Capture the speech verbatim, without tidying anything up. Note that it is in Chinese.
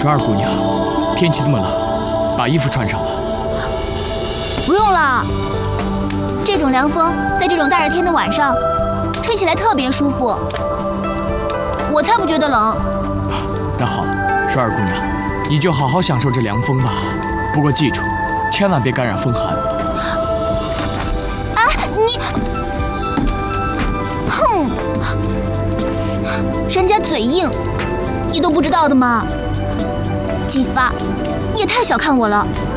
双儿姑娘，天气这么冷，把衣服穿上吧。 不用了，这种凉风在这种大热天的晚上，吹起来特别舒服。我才不觉得冷。 那好，双儿姑娘，你就好好享受这凉风吧。不过记住，千万别感染风寒。 啊，你，哼，人家嘴硬，你都不知道的吗？姬发，你也太小看我了。